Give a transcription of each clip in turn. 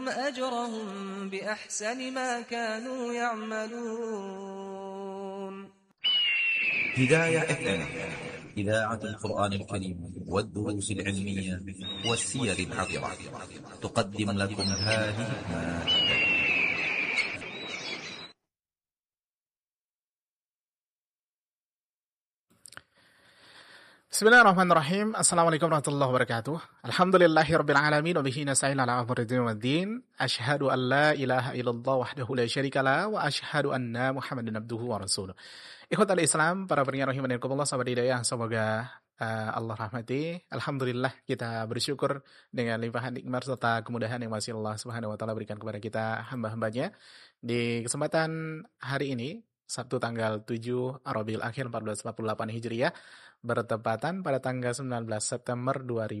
أجرهم بأحسن ما كانوا يعملون. هداية FM إذاعة القرآن الكريم والدروس العلمية والسير العطرة تقدم لكم هذه المادة. Bismillahirrahmanirrahim. Assalamualaikum warahmatullahi wabarakatuh. Alhamdulillahirabbil alamin wa bihi nasta'in ala umuri dunya waddin. Asyhadu an la ilaha illallah wahdahu la syarikalah wa asyhadu anna Muhammadan abduhu wa rasuluh. Ikhwatal Islam, para pendengar rahimanillah, sahabat hidayah, semoga Allah rahmati. Alhamdulillah kita bersyukur dengan limpahan nikmat serta kemudahan yang masih Allah Subhanahu wa taala berikan kepada kita hamba-hambanya. Di kesempatan hari ini, Sabtu tanggal 7 Rabiul Akhir 1448 Hijriah, bertepatan pada tanggal 19 September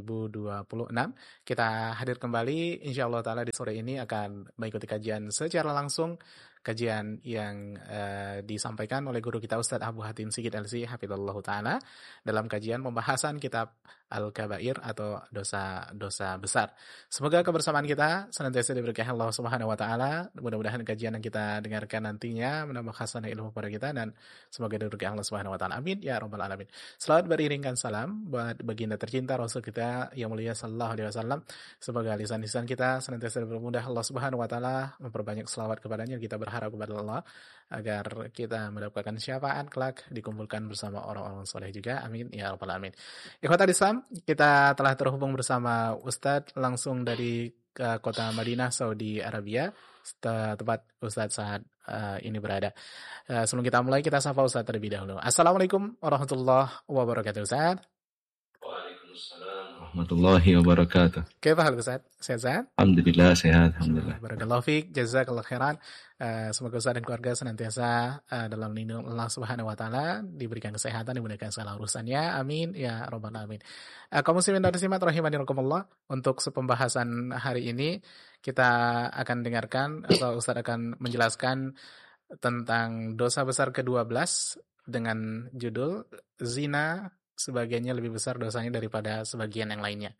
2026. Kita hadir kembali insyaallah ta'ala di sore ini akan mengikuti kajian secara langsung, kajian yang disampaikan oleh guru kita Ustadz Abu Hatim Sigit LC hafizallahu ta'ala dalam kajian pembahasan kitab Al-Kabair atau dosa-dosa besar. Semoga kebersamaan kita senantiasa diberkahi Allah Subhanahu wa taala. Mudah-mudahan kajian yang kita dengarkan nantinya menambah hasanah ilmu pada kita dan semoga diberkahi Allah Subhanahu wa taala. Amin ya rabbal alamin. Selamat beriringkan salam buat baginda tercinta Rasul kita yang mulia sallallahu alaihi wasallam. Semoga lisan-lisan kita senantiasa dipermudah Allah Subhanahu wa taala, memperbanyak selawat kepadanya. Kita berharap kepada Allah agar kita mendapatkan syafaat kelak, dikumpulkan bersama orang-orang soleh juga. Amin ya rabbal alamin. Ikhwatal Islam, kita telah terhubung bersama Ustadz langsung dari kota Madinah, Saudi Arabia, tempat Ustadz saat ini berada. Sebelum kita mulai, kita sapa Ustadz terlebih dahulu. Assalamualaikum warahmatullahi wabarakatuh, Ustadz. Waalaikumsalam warahmatullahi wabarakatuh. Kaifa Ustadz? Sehat? Alhamdulillah sehat, alhamdulillah. Barakallahu fiik, jazakallahu khairan. Semoga Ustadz dan keluarga senantiasa dalam lindung Allah Subhanahu wa taala, diberikan kesehatan, dimudahkan segala urusannya. Amin ya rabbal alamin. Kaum muslimin dan muslimat rahimanirakumullah, untuk pembahasan hari ini kita akan dengarkan atau Ustadz akan menjelaskan tentang dosa besar ke-12 dengan judul zina sebagiannya lebih besar dosanya daripada sebagian yang lainnya.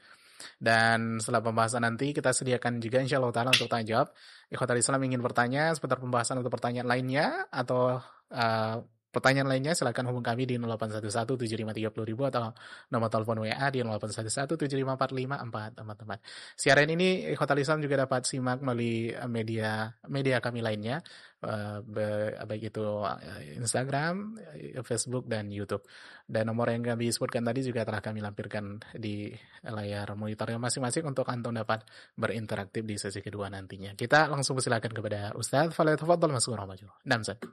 Dan setelah pembahasan nanti kita sediakan juga insyaallah ta'ala untuk tanya jawab. Ikhwatal Islam ingin bertanya seputar pembahasan atau pertanyaan lainnya atau pertanyaan lainnya, silakan hubungi kami di 08117530.000 atau nomor telepon WA di 0811754544. Siaran ini Ikhwatal Islam juga dapat simak melalui media kami lainnya, baik itu Instagram, Facebook, dan YouTube. Dan nomor yang kami sebutkan tadi juga telah kami lampirkan di layar monitornya masing-masing untuk antum dapat berinteraktif di sesi kedua nantinya. Kita langsung persilakan kepada Ustaz. Falyatafaddal mas'kur maju. Naam, Ustaz.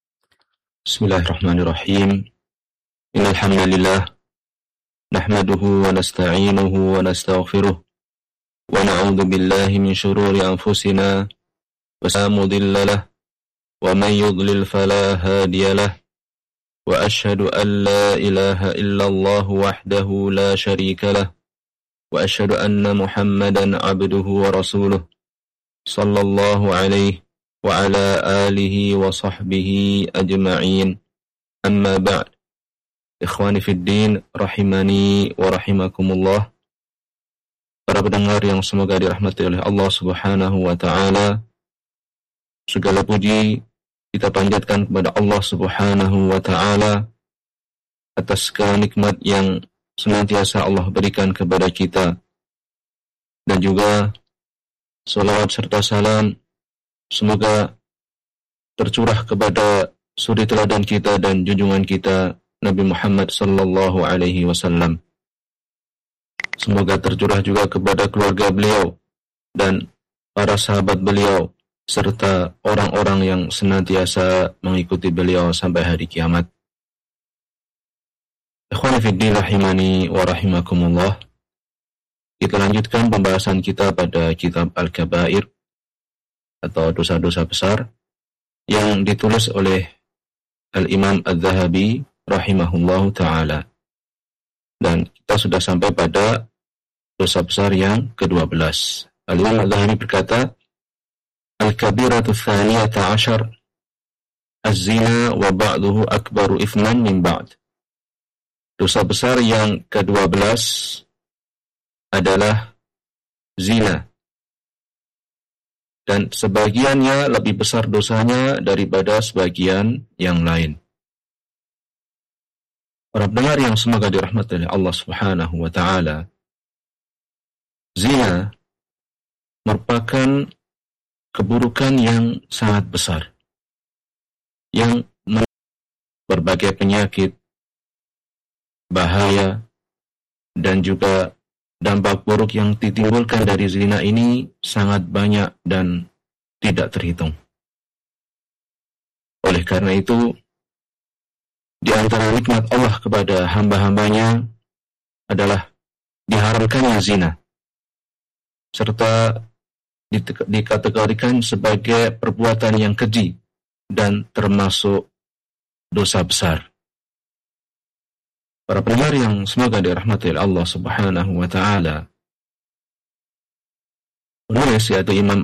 Bismillahirrahmanirrahim. Innal hamdalillah nahmaduhu wa nasta'inuhu wa nastaghfiruh wa na'udzu billahi min shururi anfusina wa la mudilla lahu wa man yudlil fala hadiya lahu wa asyhadu an la ilaha illallah wahdahu la syarika lahu wa asyhadu anna Muhammadan abduhu wa rasuluh sallallahu alaihi wa ala alihi wa sahbihi ajma'in. Amma ba'd. Ikhwani fid din, rahimani wa rahimakumullah. Para pendengar yang semoga dirahmati oleh Allah Subhanahu wa taala. Segala puji kita panjatkan kepada Allah Subhanahu wa taala atas segala nikmat yang senantiasa Allah berikan kepada kita. Dan juga salawat serta salam semoga tercurah kepada suri teladan kita dan junjungan kita Nabi Muhammad sallallahu alaihi wasallam. Semoga tercurah juga kepada keluarga beliau dan para sahabat beliau serta orang-orang yang senantiasa mengikuti beliau sampai hari kiamat. Ikhwani fid din rahimani wa rahimakumullah. Kita lanjutkan pembahasan kita pada kitab Al-Kabair atau dosa-dosa besar yang ditulis oleh Al-Imam Adz-Dzahabi rahimahullahu ta'ala. Dan kita sudah sampai pada dosa besar yang ke-12. Al-Imam Adz-Dzahabi berkata, Al-Kabiratu Tsaniyata Ashar Az-Zina wa ba'duhu akbaru ithman min ba'd. Dosa besar yang ke-12 adalah zina dan sebagiannya lebih besar dosanya daripada sebagian yang lain. Para pendengar yang semoga dirahmati oleh Allah Subhanahu wa taala, zina merupakan keburukan yang sangat besar yang berbagai penyakit, bahaya, dan juga dampak buruk yang ditimbulkan dari zina ini sangat banyak dan tidak terhitung. Oleh karena itu, di antara nikmat Allah kepada hamba-hambanya adalah diharamkannya zina, serta dikategorikan sebagai perbuatan yang keji dan termasuk dosa besar. Para pendengar yang semoga dirahmati oleh Allah Subhanahu wa taala, penulis yaitu Imam